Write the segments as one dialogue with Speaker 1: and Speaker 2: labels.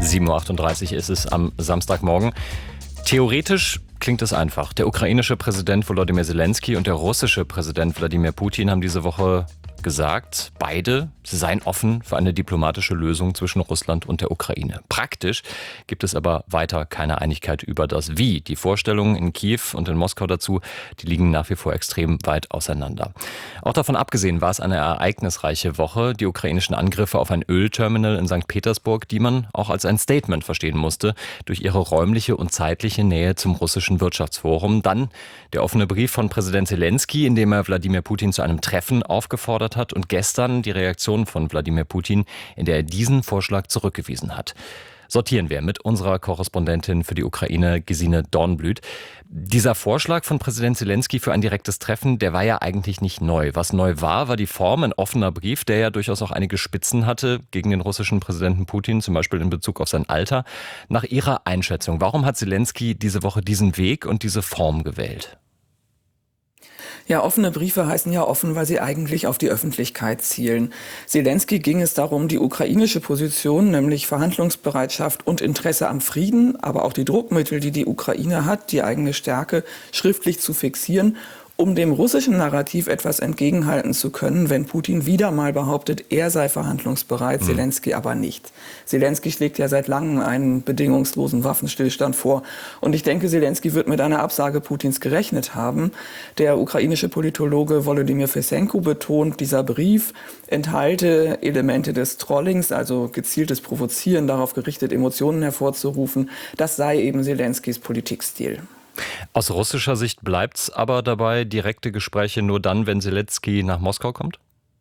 Speaker 1: 7:38 Uhr ist es am Samstagmorgen. Theoretisch klingt es einfach. Der ukrainische Präsident Volodymyr Zelensky und der russische Präsident Wladimir Putin haben diese Woche gesagt, beide seien offen für eine diplomatische Lösung zwischen Russland und der Ukraine. Praktisch gibt es aber weiter keine Einigkeit über das Wie. Die Vorstellungen in Kiew und in Moskau dazu, die liegen nach wie vor extrem weit auseinander. Auch davon abgesehen war es eine ereignisreiche Woche. Die ukrainischen Angriffe auf ein Ölterminal in St. Petersburg, die man auch als ein Statement verstehen musste, durch ihre räumliche und zeitliche Nähe zum russischen Wirtschaftsforum. Dann der offene Brief von Präsident Zelensky, in dem er Wladimir Putin zu einem Treffen aufgefordert hat, und gestern die Reaktion von Wladimir Putin, in der er diesen Vorschlag zurückgewiesen hat. Sortieren wir mit unserer Korrespondentin für die Ukraine, Gesine Dornblüt. Dieser Vorschlag von Präsident Zelensky für ein direktes Treffen, der war ja eigentlich nicht neu. Was neu war, war die Form, ein offener Brief, der ja durchaus auch einige Spitzen hatte gegen den russischen Präsidenten Putin, zum Beispiel in Bezug auf sein Alter. Nach Ihrer Einschätzung, warum hat Zelensky diese Woche diesen Weg und diese Form gewählt?
Speaker 2: Ja, offene Briefe heißen ja offen, weil sie eigentlich auf die Öffentlichkeit zielen. Zelensky ging es darum, die ukrainische Position, nämlich Verhandlungsbereitschaft und Interesse am Frieden, aber auch die Druckmittel, die die Ukraine hat, die eigene Stärke, schriftlich zu fixieren, um dem russischen Narrativ etwas entgegenhalten zu können, wenn Putin wieder mal behauptet, er sei verhandlungsbereit, Zelensky aber nicht. Zelensky schlägt ja seit langem einen bedingungslosen Waffenstillstand vor. Und ich denke, Zelensky wird mit einer Absage Putins gerechnet haben. Der ukrainische Politologe Volodymyr Fesenko betont, dieser Brief enthalte Elemente des Trollings, also gezieltes Provozieren, darauf gerichtet, Emotionen hervorzurufen. Das sei eben Zelenskys Politikstil.
Speaker 1: Aus russischer Sicht bleibt es aber dabei, direkte Gespräche nur dann, wenn Zelensky nach Moskau kommt?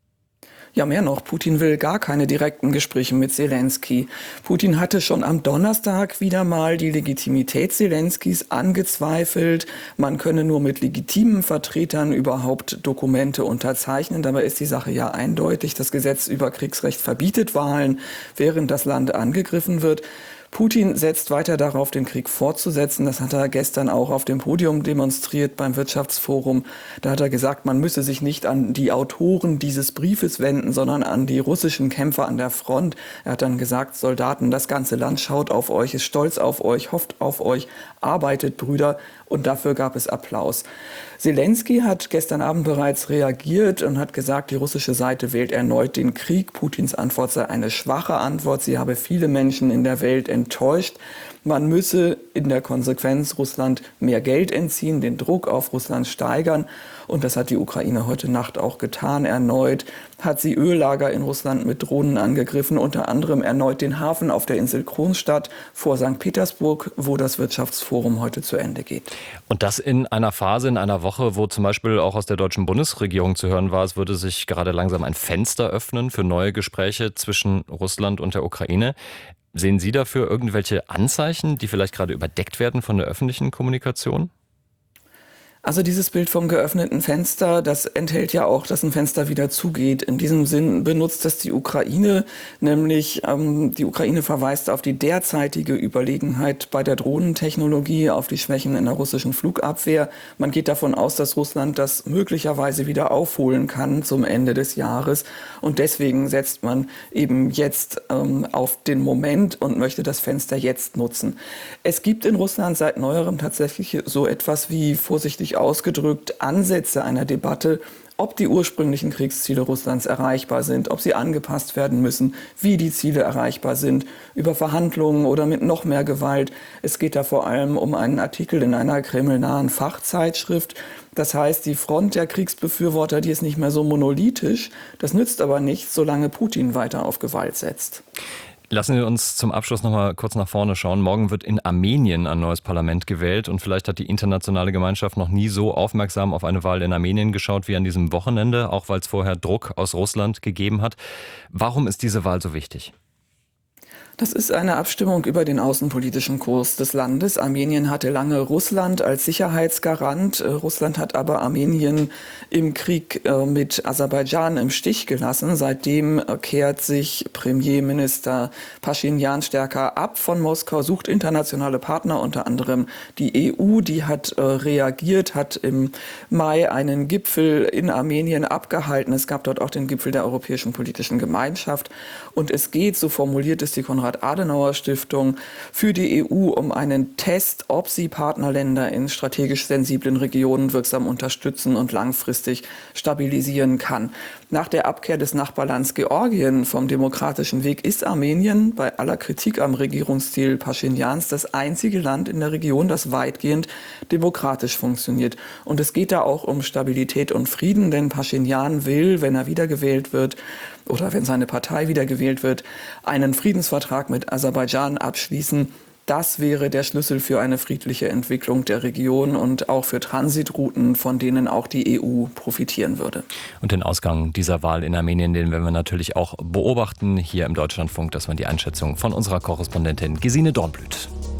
Speaker 2: Ja, mehr noch. Putin will gar keine direkten Gespräche mit Zelensky. Putin hatte schon am Donnerstag wieder mal die Legitimität Zelenskys angezweifelt. Man könne nur mit legitimen Vertretern überhaupt Dokumente unterzeichnen. Dabei ist die Sache ja eindeutig. Das Gesetz über Kriegsrecht verbietet Wahlen, während das Land angegriffen wird. Putin setzt weiter darauf, den Krieg fortzusetzen. Das hat er gestern auch auf dem Podium demonstriert beim Wirtschaftsforum. Da hat er gesagt, man müsse sich nicht an die Autoren dieses Briefes wenden, sondern an die russischen Kämpfer an der Front. Er hat dann gesagt, Soldaten, das ganze Land schaut auf euch, ist stolz auf euch, hofft auf euch, arbeitet, Brüder. Und dafür gab es Applaus. Zelensky hat gestern Abend bereits reagiert und hat gesagt, die russische Seite wählt erneut den Krieg. Putins Antwort sei eine schwache Antwort. Sie habe viele Menschen in der Welt enttäuscht. Man müsse in der Konsequenz Russland mehr Geld entziehen, den Druck auf Russland steigern. Und das hat die Ukraine heute Nacht auch getan. Erneut hat sie Öllager in Russland mit Drohnen angegriffen, unter anderem erneut den Hafen auf der Insel Kronstadt vor St. Petersburg, wo das Wirtschaftsforum heute zu Ende geht.
Speaker 1: Und das in einer Phase, in einer Woche, wo zum Beispiel auch aus der deutschen Bundesregierung zu hören war, es würde sich gerade langsam ein Fenster öffnen für neue Gespräche zwischen Russland und der Ukraine. Sehen Sie dafür irgendwelche Anzeichen, die vielleicht gerade überdeckt werden von der öffentlichen Kommunikation?
Speaker 2: Also dieses Bild vom geöffneten Fenster, das enthält ja auch, dass ein Fenster wieder zugeht. In diesem Sinn benutzt das die Ukraine, nämlich die Ukraine verweist auf die derzeitige Überlegenheit bei der Drohnentechnologie, auf die Schwächen in der russischen Flugabwehr. Man geht davon aus, dass Russland das möglicherweise wieder aufholen kann zum Ende des Jahres. Und deswegen setzt man eben jetzt auf den Moment und möchte das Fenster jetzt nutzen. Es gibt in Russland seit neuerem tatsächlich so etwas wie, vorsichtig ausgedrückt, Ansätze einer Debatte, ob die ursprünglichen Kriegsziele Russlands erreichbar sind, ob sie angepasst werden müssen, wie die Ziele erreichbar sind, über Verhandlungen oder mit noch mehr Gewalt. Es geht da vor allem um einen Artikel in einer kremlnahen Fachzeitschrift. Das heißt, die Front der Kriegsbefürworter, die ist nicht mehr so monolithisch. Das nützt aber nichts, solange Putin weiter auf Gewalt setzt.
Speaker 1: Lassen wir uns zum Abschluss noch mal kurz nach vorne schauen. Morgen wird in Armenien ein neues Parlament gewählt und vielleicht hat die internationale Gemeinschaft noch nie so aufmerksam auf eine Wahl in Armenien geschaut wie an diesem Wochenende, auch weil es vorher Druck aus Russland gegeben hat. Warum ist diese Wahl so wichtig?
Speaker 2: Das ist eine Abstimmung über den außenpolitischen Kurs des Landes. Armenien hatte lange Russland als Sicherheitsgarant. Russland hat aber Armenien im Krieg mit Aserbaidschan im Stich gelassen. Seitdem kehrt sich Premierminister Paschinjan stärker ab von Moskau, sucht internationale Partner, unter anderem die EU. Die hat reagiert, hat im Mai einen Gipfel in Armenien abgehalten. Es gab dort auch den Gipfel der Europäischen Politischen Gemeinschaft. Und es geht, so formuliert es die Konrad Konrad-Adenauer-Stiftung für die EU um einen Test, ob sie Partnerländer in strategisch sensiblen Regionen wirksam unterstützen und langfristig stabilisieren kann. Nach der Abkehr des Nachbarlands Georgien vom demokratischen Weg ist Armenien bei aller Kritik am Regierungsstil Paschinjans das einzige Land in der Region, das weitgehend demokratisch funktioniert. Und es geht da auch um Stabilität und Frieden, denn Paschinjan will, wenn er wiedergewählt wird oder wenn seine Partei wiedergewählt wird, einen Friedensvertrag mit Aserbaidschan abschließen. Das wäre der Schlüssel für eine friedliche Entwicklung der Region und auch für Transitrouten, von denen auch die EU profitieren würde.
Speaker 1: Und den Ausgang dieser Wahl in Armenien, den werden wir natürlich auch beobachten hier im Deutschlandfunk. Das war die Einschätzung von unserer Korrespondentin Gesine Dornblüt.